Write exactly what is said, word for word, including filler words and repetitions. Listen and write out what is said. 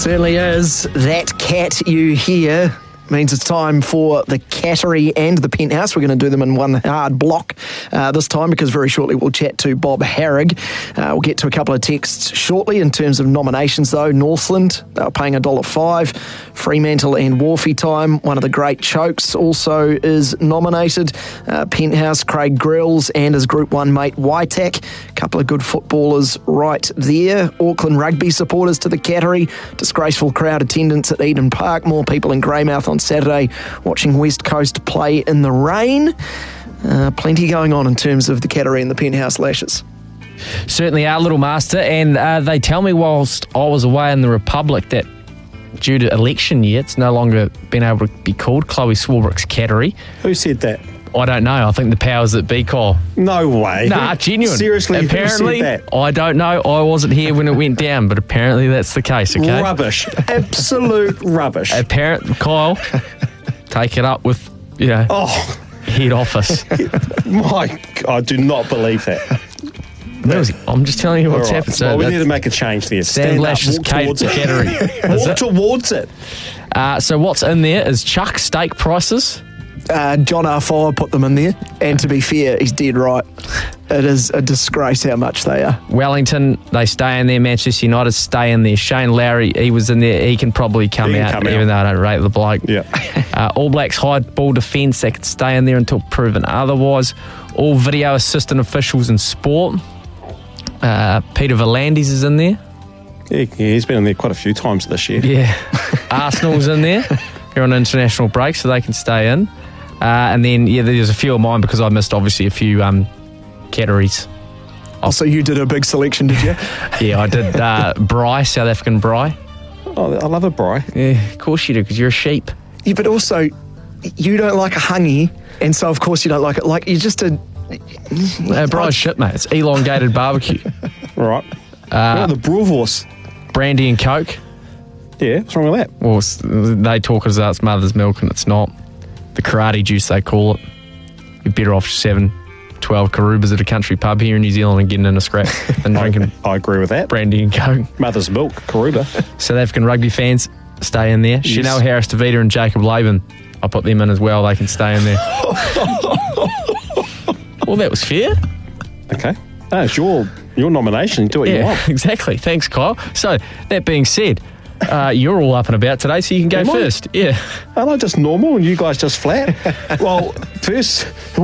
Certainly is. That cat you hear means it's time for the Cattery and the Penthouse. We're going to do them in one hard block uh, this time, because very shortly we'll chat to Bob Harrig. Uh, we'll get to a couple of texts shortly in terms of nominations, though. Northland, they were paying one dollar five. Fremantle and Wharfie Time, one of the great chokes, also is nominated. Uh, Penthouse, Craig Grills and his Group one mate Waitak. A couple of good footballers right there. Auckland rugby supporters to the Cattery. Disgraceful crowd attendance at Eden Park. More people in Greymouth on Saturday watching West Coast play in the rain. Uh, plenty going on in terms of the Cattery and the Penthouse lashes. Certainly are, Little Master, and uh, they tell me whilst I was away in the Republic that due to election year, it's no longer been able to be called Chloe Swarbrick's Cattery. Who said that? I don't know. I think the powers that be, Kyle. No way. Nah, genuine. Seriously, apparently, who said that? I don't know. I wasn't here when it went down, but apparently that's the case, okay? Rubbish. Absolute rubbish. Apparent, Kyle, take it up with, you know, oh. head office. My God, I do not believe that. I'm just telling you what's right. happened. So well, we need to make a change there. Sam Stand Lash's up, walk towards it. Cattery. Walk towards it. Uh, so what's in there is Chuck steak prices. Uh, John Arfoa put them in there, and to be fair, he's dead right. It is a disgrace how much they are. Wellington, they stay in there. Manchester United stay in there. Shane Lowry, he was in there. He can probably come He can out, come even out. though I don't rate the bloke. Yeah. Uh, All Blacks high ball defence, they can stay in there until proven otherwise. All video assistant officials in sport. Uh, Peter Volandis is in there. Yeah, yeah, he's been in there quite a few times this year. Yeah. Arsenal's in there. They're on international break, so they can stay in. Uh, and then, yeah, there's a few of mine because I missed, obviously, a few um, Catteries. Oh, so you did a big selection, did you? Yeah, I did uh, Bry, South African Bry. Oh, I love a Bry. Yeah, of course you do, because you're a sheep. Yeah, but also, you don't like a hungy, and so, of course, you don't like it. Like, you're just a... Uh, Bry's shit, mate. It's elongated barbecue. Right. Uh, oh, the Brewhorse. Brandy and Coke. Yeah, what's wrong with that? Well, s- they talk as though it's mother's milk, and it's not. The karate juice, they call it. You're better off seven, twelve Karubas at a country pub here in New Zealand and getting in a scrap than drinking I agree with that. brandy and Coke. Mother's milk, Karuba. South African rugby fans, stay in there. Yes. Chanel Harris DeVita and Jacob Laban, I put them in as well. They can stay in there. Well, that was fair. Okay. No, it's your, your nomination. Do what you Yeah, want. exactly. Thanks, Kyle. So, that being said, uh, you're all up and about today, so you can go Am I? first. Yeah. Aren't I just normal and you guys just flat? Well, first...